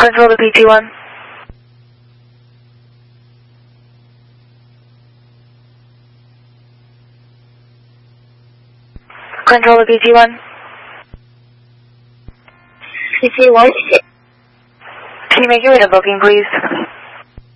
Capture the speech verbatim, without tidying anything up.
Control to P T one. Control to P T one. P T one. Can you make your way to booking, please?